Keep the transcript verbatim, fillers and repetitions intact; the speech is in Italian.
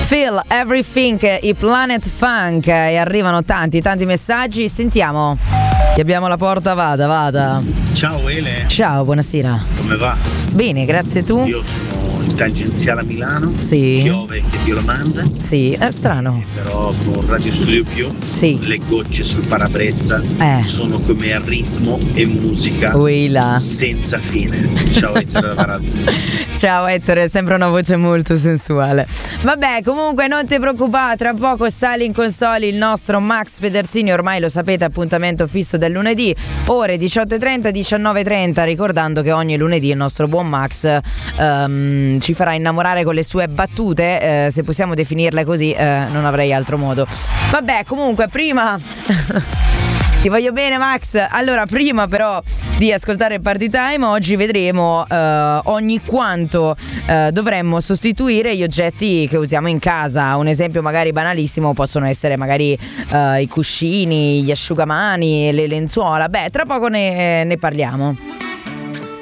Feel Everything, i Planet Funk, e arrivano tanti tanti messaggi. Sentiamo, che abbiamo la porta. Vada, vada. Ciao Ele. Ciao, buonasera. Come va? Bene, grazie. Tu? Io sono in tangenziale a Milano. Sì. Piove che Dio lo manda. Sì, è strano. Però con Radio Studio Più, sì, le gocce sul parabrezza eh. sono come ritmo e musica Uila. senza fine. Ciao Ettore Varazzi. Ciao Ettore, sembra una voce molto sensuale. Vabbè, comunque non ti preoccupare, tra poco sale in console il nostro Max Pederzini, ormai lo sapete, appuntamento fisso del lunedì, ore diciotto e trenta, diciannove e trenta, ricordando che ogni lunedì il nostro buon Max um, ci farà innamorare con le sue battute, eh, se possiamo definirle così, eh, non avrei altro modo. Vabbè, comunque prima ti voglio bene Max. Allora, prima però di ascoltare il Party Time, oggi vedremo uh, ogni quanto uh, dovremmo sostituire gli oggetti che usiamo in casa. Un esempio magari banalissimo possono essere magari uh, i cuscini, gli asciugamani, le lenzuola. Beh, tra poco ne, ne parliamo.